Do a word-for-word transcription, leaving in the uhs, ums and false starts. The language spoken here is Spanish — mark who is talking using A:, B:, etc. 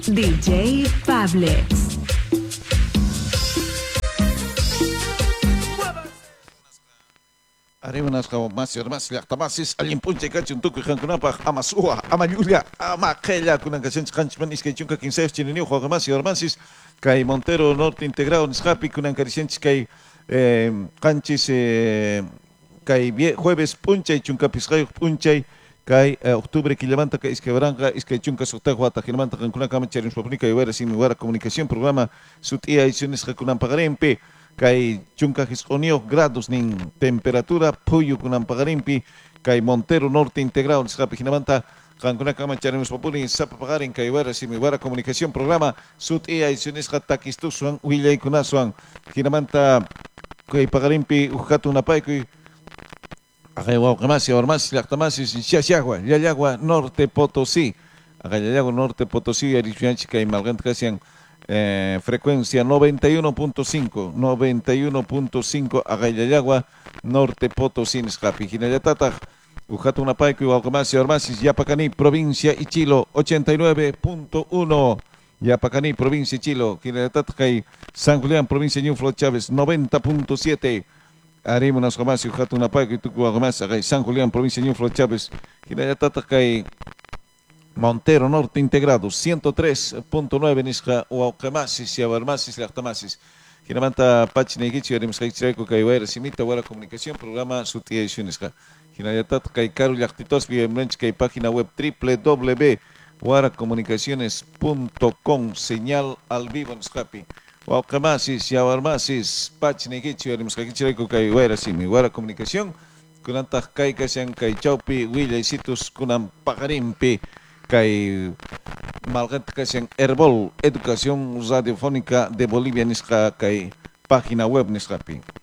A: D J Pablex.
B: Arimanas kao masih mas lihat tamasis alim punce kacun tuku kan kenapa amasua amayulia amakela kunan kacun kanchman iskay chunka kinsef chinini juega masih ormasis kai Montero Norte integrado nisqapi kunan karichenchis kai kanchis kai jueves punche chunka pisqay punche kai octubre que levanta kai iskay baranga iskay chunka sota juata kilmanta kan kunan kama charin swapnika y vera sin wara comunicación programa sutia ediciones kunan pagarempe kay chunka hisqonio grados nin temperatura puyo kunan pagarimpi kay Montero Norte integrado nisqapi hinamanta kankuna kama charemos populi sapa pagarin kay wara simi wara comunicación programa sut e ediciones takistuswan willay kunaswan hinamanta kay pagarimpi ujatu napay kuy akay waw kamasi ormas llaqtamasi Xiaxiagua Llallagua Norte Potosí akay Llallagua Norte Potosí arichuanchi kay malgant kasian Eh, frecuencia noventa y uno punto cinco, noventa y uno punto cinco Agayayagua, Norte Potosí, Nisqapi, Hinayatata, Ujatunapaico y Gualcamasi, Ormasis, Yapacani, provincia Ichilo, ochenta y nueve punto uno, Yapacani, provincia Ichilo, Hinayatata, San Julián, provincia Ñuflo Chávez, noventa punto siete, Arimunas Comasi, Ujatunapaico y Tucuagamasi, San Julián, provincia Ñuflo Chávez, Hinayatata, Montero Norte integrado, ciento tres punto nueve Nisqa Huaucamasis y Abarmasis, Lactamasis. Hinamanta Pachinegichi, Arimsaichreco, Kaiwera, Simita, Buena Comunicación, programa Sutia Nisqa. Hinayatat, Kaikaru, Lactitos, Biemrench, Kai página web w w w punto guaracomunicaciones punto com, señal al vivo Nisqapi. Huaucamasis y Abarmasis, Pachinegichi, Arimsaichreco, Kaiwera, Simi, Buena Comunicación, Kunanta Kaikasian, Kaichaupi, Willaisitus, Kunam Pagarimpi. Kay malgat kasang Herbol Educación Radiofónica de Bolivia nisqa kay página web nisqapi.